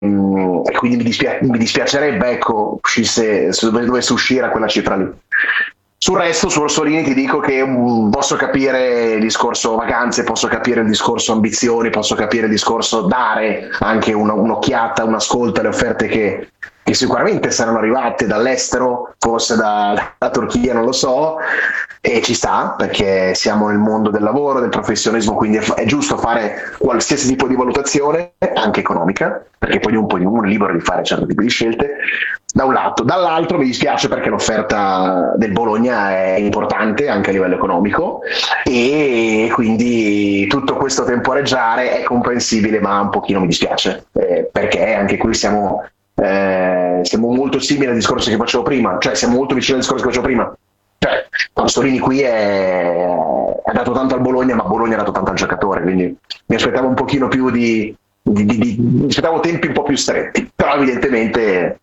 e quindi mi dispiacerebbe, ecco, se dovesse uscire a quella cifra lì. Sul resto, su Orsolini ti dico che posso capire il discorso vacanze, posso capire il discorso ambizioni, posso capire il discorso dare anche un'occhiata, un ascolto alle offerte che sicuramente saranno arrivate dall'estero, forse da Turchia, non lo so, e ci sta, perché siamo nel mondo del lavoro, del professionismo, quindi è giusto fare qualsiasi tipo di valutazione, anche economica, perché poi uno è libero di fare certi tipi di scelte, da un lato. Dall'altro mi dispiace perché l'offerta del Bologna è importante anche a livello economico, e quindi tutto questo temporeggiare è comprensibile, ma un pochino mi dispiace, perché anche qui siamo molto simili al discorso che facevo prima, cioè siamo molto vicini al discorso che facevo prima. Cioè, Orsolini qui ha dato tanto al Bologna, ma Bologna ha dato tanto al giocatore, quindi mi aspettavo un pochino più mi aspettavo tempi un po' più stretti, però evidentemente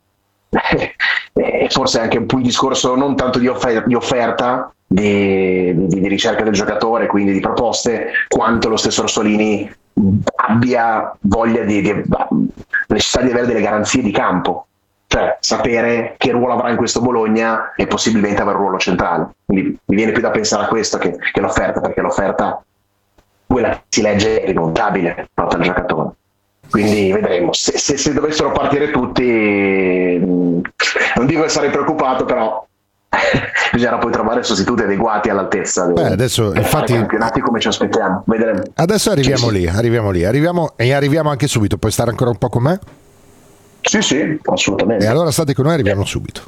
forse anche un discorso non tanto di offerta, di ricerca del giocatore, quindi di proposte, quanto lo stesso Orsolini abbia voglia necessità di avere delle garanzie di campo, cioè sapere che ruolo avrà in questo Bologna e possibilmente avere un ruolo centrale. Quindi mi viene più da pensare a questo che l'offerta, perché l'offerta, quella che si legge, è rinunciabile proprio al giocatore. Quindi vedremo, se dovessero partire tutti, non dico che sarei preoccupato, però bisogna poi trovare sostituti adeguati all'altezza adesso infatti campionati come ci aspettiamo. Vedremo. Adesso arriviamo lì, arriviamo anche subito. Puoi stare ancora un po' con me? Sì, assolutamente. E allora state con noi, arriviamo subito.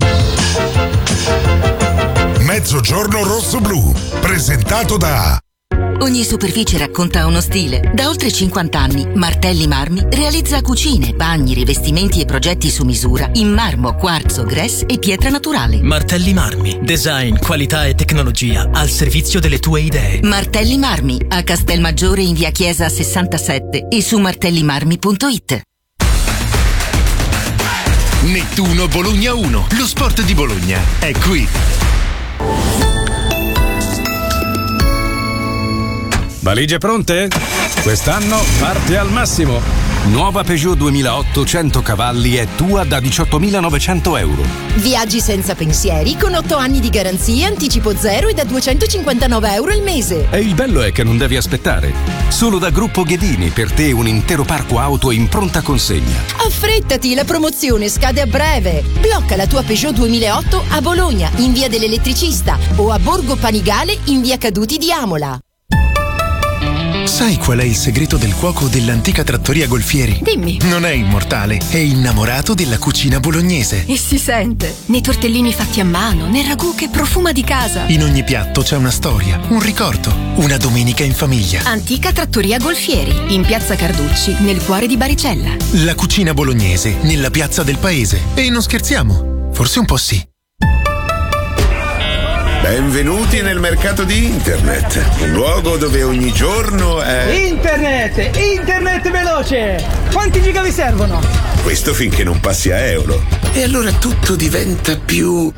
Mezzogiorno rosso-blu, presentato da... Ogni superficie racconta uno stile. Da oltre 50 anni, Martelli Marmi realizza cucine, bagni, rivestimenti e progetti su misura in marmo, quarzo, grès e pietra naturale. Martelli Marmi, design, qualità e tecnologia al servizio delle tue idee. Martelli Marmi, a Castelmaggiore in via Chiesa 67 e su martellimarmi.it. Nettuno Bologna 1, lo sport di Bologna è qui. Valigie pronte? Quest'anno parte al massimo. Nuova Peugeot 2008 100 cavalli è tua da 18.900 euro. Viaggi senza pensieri con 8 anni di garanzia, anticipo zero e da 259 euro al mese. E il bello è che non devi aspettare. Solo da Gruppo Ghedini per te un intero parco auto in pronta consegna. Affrettati, la promozione scade a breve. Blocca la tua Peugeot 2008 a Bologna in via dell'Elettricista o a Borgo Panigale in via Caduti di Amola. Sai qual è il segreto del cuoco dell'antica trattoria Golfieri? Dimmi. Non è immortale, è innamorato della cucina bolognese. E si sente. Nei tortellini fatti a mano, nel ragù che profuma di casa. In ogni piatto c'è una storia, un ricordo, una domenica in famiglia. Antica trattoria Golfieri, in piazza Carducci, nel cuore di Baricella. La cucina bolognese, nella piazza del paese. E non scherziamo, forse un po' sì. Benvenuti nel mercato di internet, un luogo dove ogni giorno è... Internet veloce! Quanti giga vi servono? Questo finché non passi a euro. E allora tutto diventa più...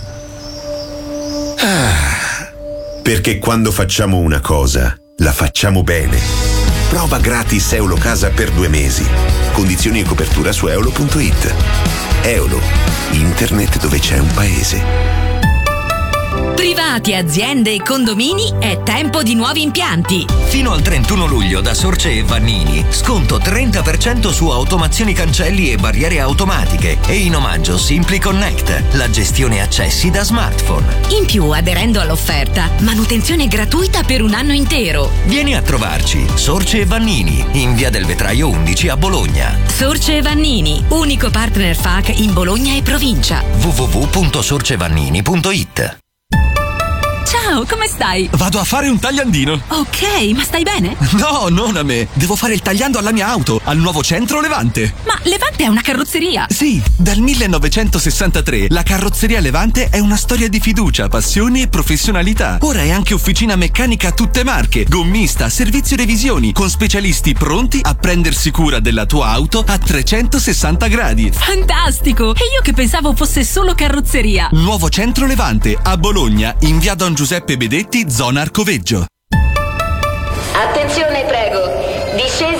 Perché quando facciamo una cosa, la facciamo bene. Prova gratis Eolo Casa per 2 mesi. Condizioni e copertura su eolo.it. Eolo, internet dove c'è un paese. Privati, aziende e condomini, è tempo di nuovi impianti. Fino al 31 luglio da Sorce e Vannini, sconto 30% su automazioni cancelli e barriere automatiche e in omaggio Simply Connect, la gestione accessi da smartphone. In più, aderendo all'offerta, manutenzione gratuita per un anno intero. Vieni a trovarci, Sorce e Vannini, in via del Vetraio 11 a Bologna. Sorce e Vannini, unico partner FAC in Bologna e provincia. www.sorcevannini.it. Ciao, come stai? Vado a fare un tagliandino. Ok, ma stai bene? No, non a me. Devo fare il tagliando alla mia auto, al nuovo centro Levante. Ma Levante è una carrozzeria. Sì, dal 1963 la carrozzeria Levante è una storia di fiducia, passione e professionalità. Ora è anche officina meccanica a tutte marche, gommista, servizio revisioni, con specialisti pronti a prendersi cura della tua auto a 360 gradi. Fantastico! E io che pensavo fosse solo carrozzeria. Nuovo centro Levante, a Bologna, in via Don Giuseppe Bedetti, zona Arcoveggio. Attenzione, prego. Discesa